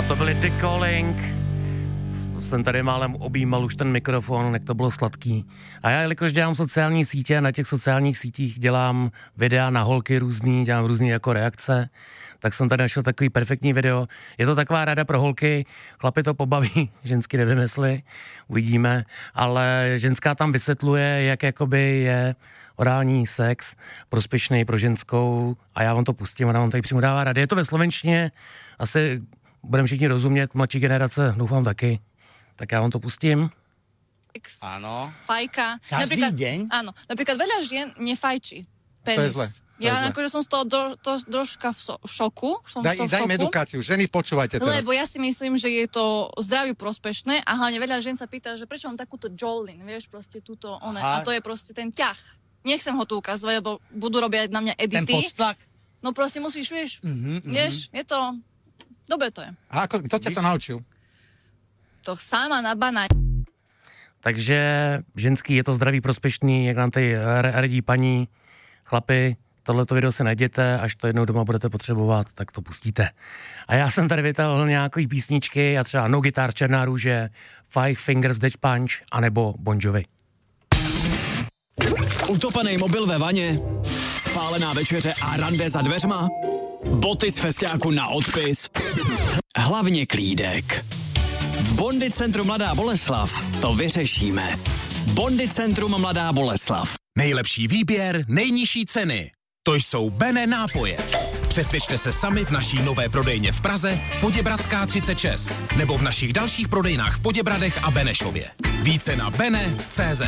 to byly The Calling. Jsem tady málem objímal už ten mikrofon, jak to bylo sladký. A já, jelikož dělám sociální sítě, na těch sociálních sítích dělám videa na holky různý, dělám různý jako reakce, tak jsem tady našel takový perfektní video. Je to taková rada pro holky, chlapi to pobaví, ženský nevím jestli, uvidíme, ale ženská tam vysvětluje, jak jakoby je orální sex prospěšný pro ženskou a já vám to pustím, ona vám tady přímo dává rady. Je to ve slovenštině, asi budeme všichni rozumět, mladší generace, doufám taky. Tak já vám to pustím. Áno. Fajka. Každý deň? Áno. Napríklad veľa žien nefajčí penis. To je zle. Ja akože som z toho troška v šoku. Dajme edukáciu. Ženy, počúvajte teraz. Lebo ja si myslím, že je to zdraviu prospešné a hlavne veľa žien sa pýta, že prečo mám takúto jolin, vieš, proste túto one. A to je proste ten ťah. Nechcem ho tu ukazovať, lebo budú robiť na mňa edity. Ten podtlak? No proste musíš, vieš, vieš, je to... Dobre to je. A ako, kto ťa to naučil? To sama na banáň. Takže ženský, je to zdraví prospěšný, jak nám tady radí paní, chlapi, tohleto video si najděte, až to jednou doma budete potřebovat, tak to pustíte. A já jsem tady vytáhl nějaký písničky, a třeba No Guitar, Černá růže, Five Fingers Death Punch, anebo Bon Jovi. Utopený mobil ve vaně, spálená večeře a rande za dveřma, boty z festiáku na odpis, hlavně klídek. V Bondi Centru Mladá Boleslav to vyřešíme. Bondi Centrum Mladá Boleslav. Nejlepší výběr, nejnižší ceny. To jsou Bene nápoje. Přesvědčte se sami v naší nové prodejně v Praze, Poděbradská 36, nebo v našich dalších prodejnách v Poděbradech a Benešově. Více na bene.cz.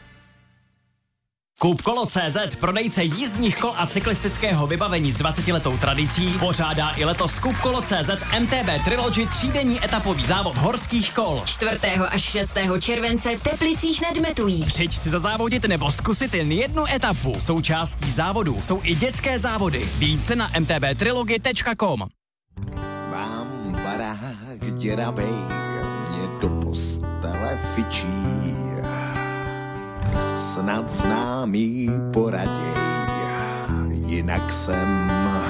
Kupkolo.cz, prodejce jízdních kol a cyklistického vybavení s 20letou tradicí, pořádá i letos Kupkolo.cz MTB Trilogy třídenní etapový závod horských kol. 4. až 6. července v Teplicích nad Metují. Přijď si zazávodit nebo zkusit jen jednu etapu. Součástí závodu jsou i dětské závody. Více na mtbtrilogy.com. Mám barák děravej, mě do postele fičí. Snad známý poraděj, jinak jsem